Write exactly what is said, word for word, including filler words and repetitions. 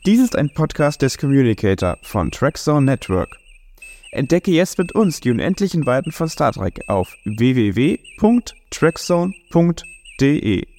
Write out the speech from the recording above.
Dies ist ein Podcast des Communicator von Trackzone Network. Entdecke jetzt mit uns die unendlichen Weiten von Star Trek auf w w w punkt trackzone punkt d e.